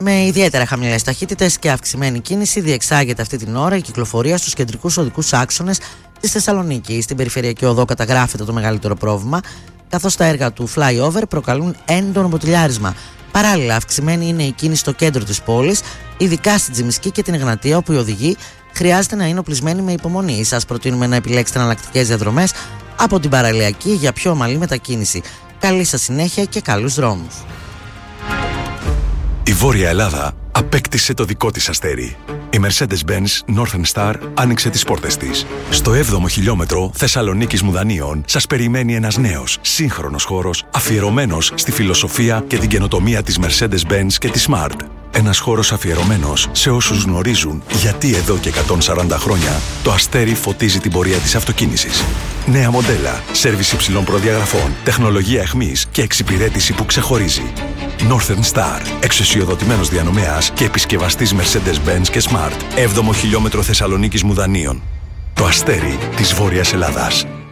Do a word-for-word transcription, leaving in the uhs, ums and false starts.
Με ιδιαίτερα χαμηλές ταχύτητες και αυξημένη κίνηση διεξάγεται αυτή την ώρα η κυκλοφορία στους κεντρικούς οδικούς άξονες της Θεσσαλονίκης. Στην περιφερειακή οδό καταγράφεται το μεγαλύτερο πρόβλημα, καθώς τα έργα του flyover προκαλούν έντονο μποτιλιάρισμα. Παράλληλα, αυξημένη είναι η κίνηση στο κέντρο της πόλης, ειδικά στην Τζιμισκή και την Εγνατία, όπου οι οδηγοί χρειάζεται να είναι οπλισμένοι με υπομονή. Σας προτείνουμε να επιλέξετε εναλλακτικές διαδρομές από την παραλιακή για πιο ομαλή μετακίνηση. Καλή σας συνέχεια και καλούς δρόμους. Η Βόρεια Ελλάδα απέκτησε το δικό της αστέρι. Η Mercedes-Benz Northern Star άνοιξε τις πόρτες της. Στο έβδομο χιλιόμετρο Θεσσαλονίκης Μουδανίων σας περιμένει ένας νέος, σύγχρονος χώρος αφιερωμένος στη φιλοσοφία και την καινοτομία της Mercedes-Benz και της Smart. Ένας χώρος αφιερωμένος σε όσους γνωρίζουν γιατί εδώ και εκατόν σαράντα χρόνια το αστέρι φωτίζει την πορεία της αυτοκίνησης. Νέα μοντέλα, σέρβις υψηλών προδιαγραφών, τεχνολογία εχμής και εξυπηρέτηση που ξεχωρίζει. Northern Star, εξουσιοδοτημένος διανομέας και επισκευαστής Mercedes-Benz και Smart. έβδομο χιλιόμετρο Θεσσαλονίκης Μουδανίων. Το αστέρι της Βόρειας Ελλάδας.